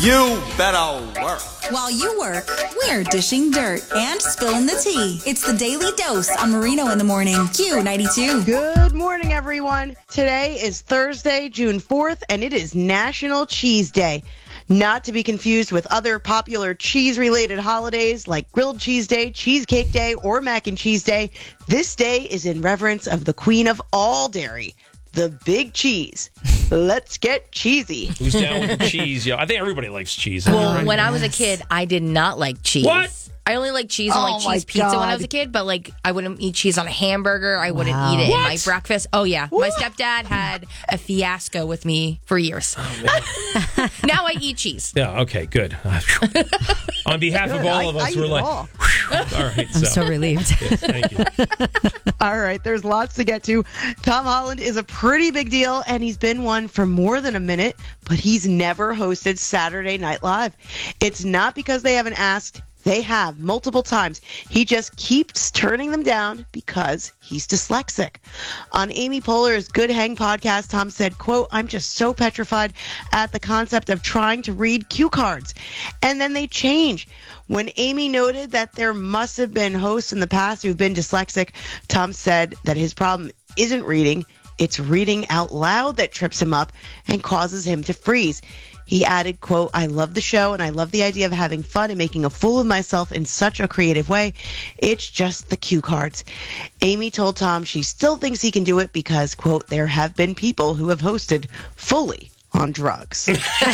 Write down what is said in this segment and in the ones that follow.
You better work. While you work, we're dishing dirt and spilling the tea. It's the Daily Dose on Marino in the Morning. Q92. Good morning, everyone. Today is Thursday, June 4th, and it is National Cheese Day. Not to be confused with other popular cheese-related holidays like Grilled Cheese Day, Cheesecake Day, or Mac and Cheese Day. This day is in reverence of the queen of all dairy, the big cheese. Let's get cheesy. Who's down with the cheese? Yeah, I think everybody likes cheese. Well, when I was a kid, I did not like cheese. What? I only liked cheese on my cheese pizza when I God. was a kid, but I wouldn't eat cheese on a hamburger. I wouldn't eat it in my breakfast. Oh yeah, my stepdad had a fiasco with me for years. Oh, Now I eat cheese. yeah, okay, good. On behalf of all of us, we're like, all right. I'm so relieved. Yes, thank you. All right, there's lots to get to. Tom Holland is a pretty big deal, and he's been one for more than a minute, but he's never hosted Saturday Night Live. It's not because they haven't asked. They have multiple times. He just keeps turning them down because he's dyslexic. On Amy Poehler's Good Hang podcast, Tom said, quote, "I'm just so petrified at the concept of trying to read cue cards. And then they change." When Amy noted that there must have been hosts in the past who've been dyslexic, Tom said that his problem isn't reading. It's reading out loud that trips him up and causes him to freeze. He added, quote, "I love the show and I love the idea of having fun and making a fool of myself in such a creative way. It's just the cue cards." Amy told Tom she still thinks he can do it because, quote, "there have been people who have hosted fully on drugs."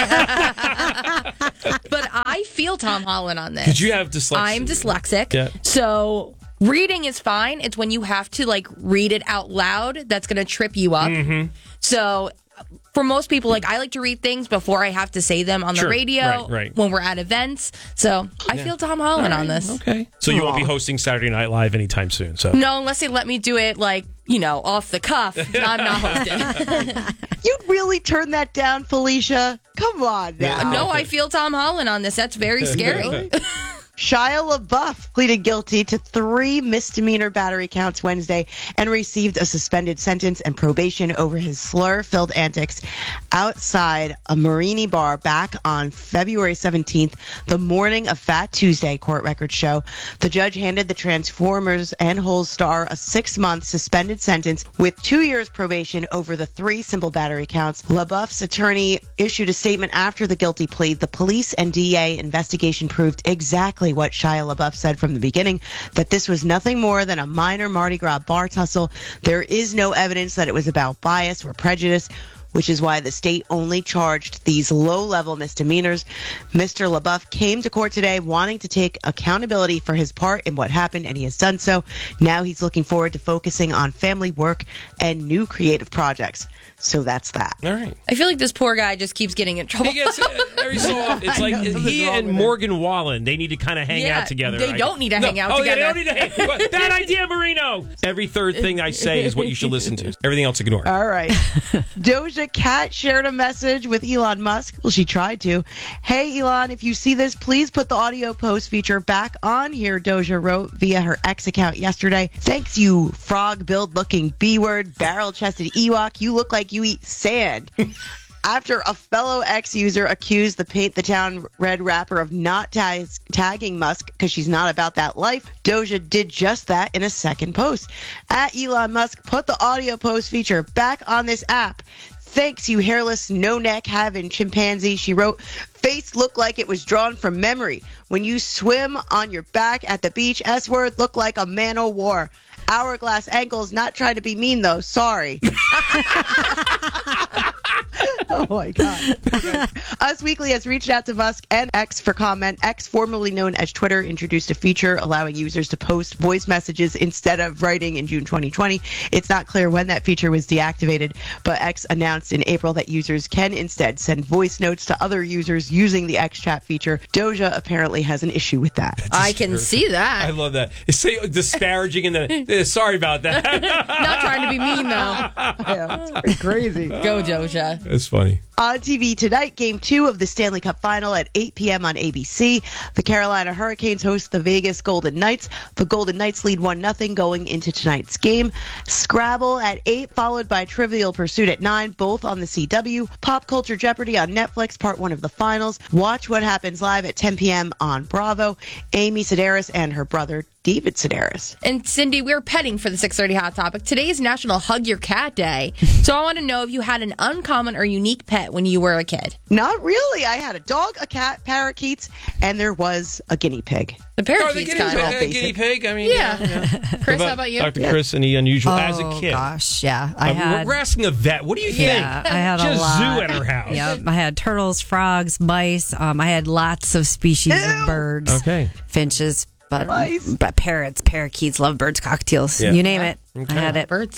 But I feel Tom Holland on this. Did you have dyslexia? I'm dyslexic. Yeah. So reading is fine. It's when you have to read it out loud that's going to trip you up. Mm-hmm. So for most people, I like to read things before I have to say them on the Sure. radio Right. when we're at events. So I feel Tom Holland on this. Okay. So you won't be hosting Saturday Night Live anytime soon. So No, unless they let me do it off the cuff. I'm not hosting. You'd really turn that down, Felicia? Come on now. No, I feel Tom Holland on this. That's very scary. Shia LaBeouf pleaded guilty to 3 misdemeanor battery counts Wednesday and received a suspended sentence and probation over his slur-filled antics outside a Marini bar back on February 17th, the morning of Fat Tuesday, court records show. The judge handed the Transformers and Holes star a 6-month suspended sentence with 2 years probation over the 3 simple battery counts. LaBeouf's attorney issued a statement after the guilty plea. The police and DEA investigation proved exactly what Shia LaBeouf said from the beginning, that this was nothing more than a minor Mardi Gras bar tussle. There is no evidence that it was about bias or prejudice, which is why the state only charged these low-level misdemeanors. Mr. LaBeouf came to court today wanting to take accountability for his part in what happened, and he has done so. Now he's looking forward to focusing on family work and new creative projects. So that's that. all right. I feel like this poor guy just keeps getting in trouble. He gets every so often. It's like he and Morgan Wallen. They need to kind of hang out together. They don't need to hang out Yeah, together. they don't need to hang. Bad idea, Marino. Every third thing I say is what you should listen to. Everything else ignore. All right. Doja Cat shared a message with Elon Musk. Well, she tried to. "Hey, Elon, if you see this, please put the audio post feature back on here," Doja wrote via her X account yesterday. "Thanks, you frog-billed-looking B-word, barrel-chested Ewok. You look like you eat sand." After a fellow X user accused the Paint the Town Red rapper of not tagging Musk because she's not about that life, Doja did just that in a second post. At Elon Musk, put the audio post feature back on this app. "Thanks, you hairless, no-neck having chimpanzee," she wrote. "Face looked like it was drawn from memory. When you swim on your back at the beach, S-word looked like a man-o'-war. Hourglass ankles, not trying to be mean, though. Sorry." Oh, my God. Us Weekly has reached out to Musk and X for comment. X, formerly known as Twitter, introduced a feature allowing users to post voice messages instead of writing in June 2020. It's not clear when that feature was deactivated, but X announced in April that users can instead send voice notes to other users using the X chat feature. Doja apparentally has an issue with that. I can see that. I love that. It's so disparaging and sorry about that. Not trying to be mean, though. Yeah, it's pretty crazy. Go, Doja. That's funny. funny. On TV tonight, Game 2 of the Stanley Cup Final at 8 p.m. on ABC. The Carolina Hurricanes host the Vegas Golden Knights. The Golden Knights lead 1-0 going into tonight's game. Scrabble at 8, followed by Trivial Pursuit at 9, both on the CW. Pop Culture Jeopardy on Netflix, part 1 of the finals. Watch What Happens Live at 10 p.m. on Bravo. Amy Sedaris and her brother, David Sedaris. And Cindy, we're petting for the 6:30 Hot Topic. Today is National Hug Your Cat Day. So I want to know if you had an uncommon or unique pet when you were a kid. Not really. I had a dog, a cat, parakeets, and there was a guinea pig. The parakeets kind of. Guinea pig? I mean, Yeah. Chris, how about you? Dr. Chris, any unusual as a kid? Oh, gosh, yeah. I had. We're asking a vet. What do you think? Yeah, I had She a has lot. zoo at her house. Yep, I had turtles, frogs, mice. I had lots of species of birds. Okay. Finches, but Nice. parrots, parakeets, lovebirds, cockatiels. Yeah. You name it. I had it. Birds.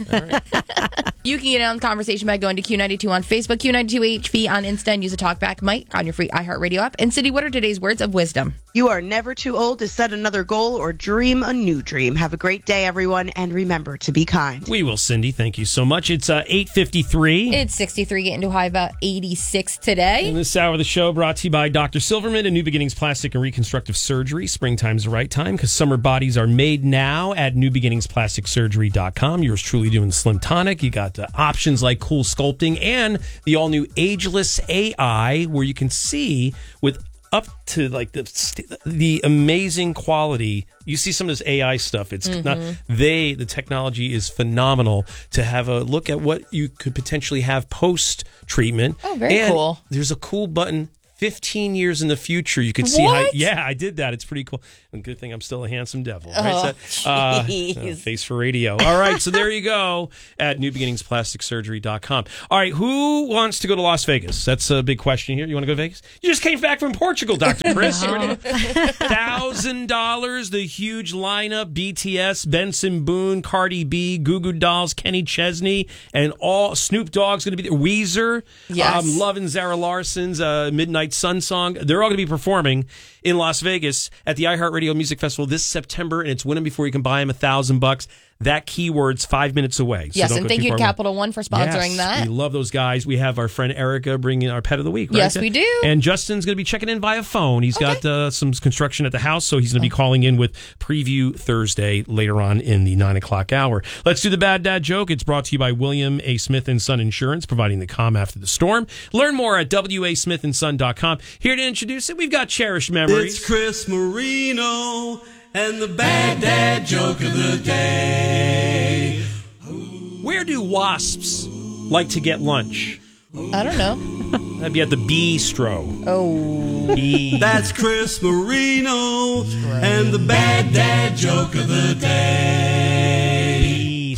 You can get in on the conversation by going to Q92 on Facebook, Q92HV on Insta, and use a talkback mic on your free iHeartRadio app. And Cindy, what are today's words of wisdom? You are never too old to set another goal or dream a new dream. Have a great day, everyone, and remember to be kind. We will, Cindy. Thank you so much. It's 8:53. It's 63, getting to a high about 86 today. In this hour of the show, brought to you by Dr. Silverman and New Beginnings Plastic and Reconstructive Surgery. Springtime's the right time because summer bodies are made now at newbeginningsplasticsurgery.com. Yours truly doing the Slim Tonic. You got options like cool sculpting and the all-new Ageless AI where you can see with up to like the amazing quality. You see some of this AI stuff. It's not the technology is phenomenal to have a look at what you could potentially have post treatment. Oh, very cool. There's a cool button. 15 years in the future, you can see how. Yeah, I did that. It's pretty cool. And good thing I'm still a handsome devil. Right? Face for radio. All right, so there you go at newbeginningsplasticsurgery.com. All right, who wants to go to Las Vegas? That's a big question here. You want to go to Vegas? You just came back from Portugal, Dr. Chris. $1,000, the huge lineup, BTS, Benson Boone, Cardi B, Goo Goo Dolls, Kenny Chesney, and all Snoop Dogg's going to be there. Weezer, Yes. Love and Zara Larson's Midnight Sun song. They're all going to be performing in Las Vegas at the iHeartRadio Music Festival this September, and it's win them before you can buy them. $1,000. That keyword's 5 minutes away. So Yes, don't and go thank too you to far away. Capital One for sponsoring that. We love those guys. We have our friend Erica bringing our pet of the week, right? Yes, we do. And Justin's going to be checking in via phone. He's got some construction at the house, so he's going to be calling in with Preview Thursday later on in the 9 o'clock hour. Let's do the Bad Dad Joke. It's brought to you by William A. Smith & Son Insurance, providing the calm after the storm. Learn more at wasmithandson.com. Here to introduce it, we've got Cherished Memories. It's Chris Marino and the Bad Dad Joke of the Day. Where do wasps like to get lunch? I don't know. That'd be at the bistro. Oh. That's Chris Marino and the Bad Dad Joke of the Day.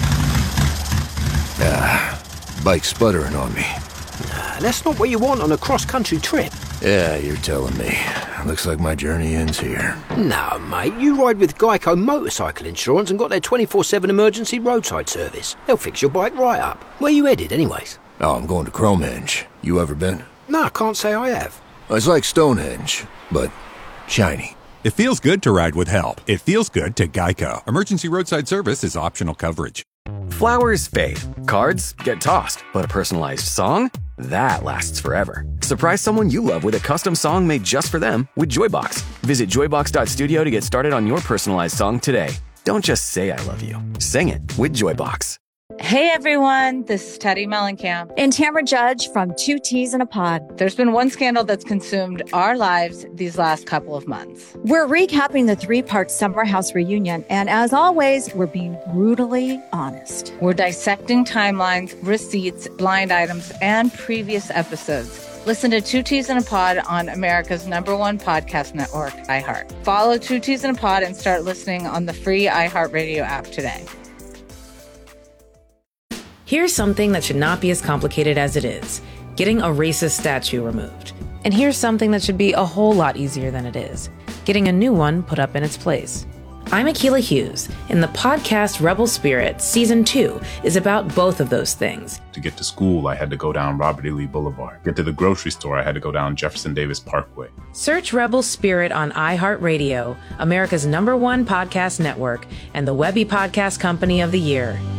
Bike sputtering on me. That's not what you want on a cross-country trip. Yeah, you're telling me. Looks like my journey ends here. No, mate, you ride with Geico Motorcycle Insurance and got their 24/7 emergency roadside service. They'll fix your bike right up. Where you headed, anyways? Oh, I'm going to Cromhenge. You ever been? No, I can't say I have. It's like Stonehenge, but shiny. It feels good to ride with help. It feels good to Geico. Emergency roadside service is optional coverage. Flowers fade, cards get tossed, but a personalized song? That lasts forever. Surprise someone you love with a custom song made just for them with Joybox. Visit joybox.studio to get started on your personalized song today. Don't just say I love you. Sing it with Joybox. Hey everyone, this is Teddy Mellencamp and Tamara Judge from Two Teas in a Pod. There's been one scandal that's consumed our lives these last couple of months. We're recapping the 3-part Summer House reunion, and as always, we're being brutally honest. We're dissecting timelines, receipts, blind items, and previous episodes. Listen to Two Teas in a Pod on America's #1 podcast network, iHeart. Follow Two Teas in a Pod and start listening on the free iHeartRadio app today. Here's something that should not be as complicated as it is: getting a racist statue removed. And here's something that should be a whole lot easier than it is: getting a new one put up in its place. I'm Akilah Hughes, and the podcast Rebel Spirit Season 2 is about both of those things. To get to school, I had to go down Robert E. Lee Boulevard. Get to the grocery store, I had to go down Jefferson Davis Parkway. Search Rebel Spirit on iHeartRadio, America's #1 podcast network, and the Webby Podcast Company of the Year.